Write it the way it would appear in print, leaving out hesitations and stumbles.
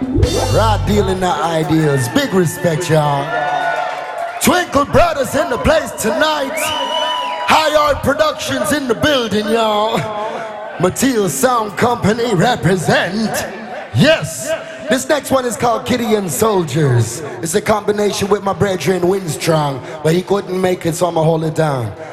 Rod dealing the ideas. Big respect, y'all. Twinkle Brothers in the place tonight. High Art Productions in the building, y'all. Mateel Sound Company represent. Yes. This next one is called Gideon Soldiers. It's a combination with my brethren Winstrong, but he couldn't make it, so I'ma hold it down.